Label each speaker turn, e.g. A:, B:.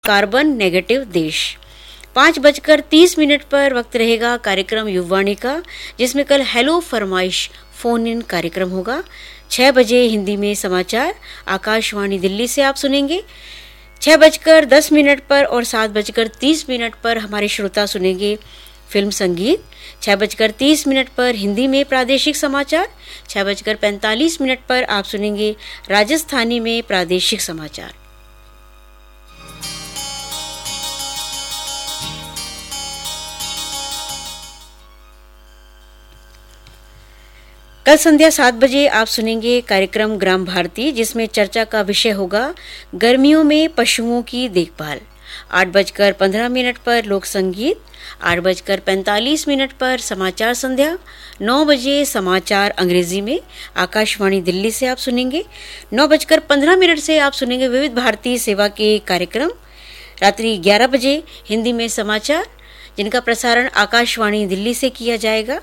A: Carbon negative देश। 5:30 पर वक्त रहेगा कार्यक्रम युववाणी का, जिसमें कल हेलो फरमाइश फोन इन कार्यक्रम होगा। 6 बजे हिंदी में समाचार आकाशवाणी दिल्ली से आप सुनेंगे। 6:10 पर और 7:30 पर हमारे श्रोता सुनेंगे फिल्म संगीत। 6:30 पर हिंदी में प्रादेशिक समाचार। 6:45 पर आप सुनेंगे राजस्थानी में प्रादेशिक समाचार। कल संध्या 7 बजे आप सुनेंगे कार्यक्रम ग्राम भारती, जिसमें चर्चा का विषय होगा गर्मियों में पशुओं की देखभाल। 8:15 पर लोक संगीत। 8:45 पर समाचार संध्या। 9 बजे समाचार अंग्रेजी में आकाशवाणी दिल्ली से आप सुनेंगे। 9:15 से आप सुनेंगे विविध भारती सेवा के कार्यक्रम। रात्रि 11 बजे हिंदी में समाचार, जिनका प्रसारण आकाशवाणी दिल्ली से किया जाएगा।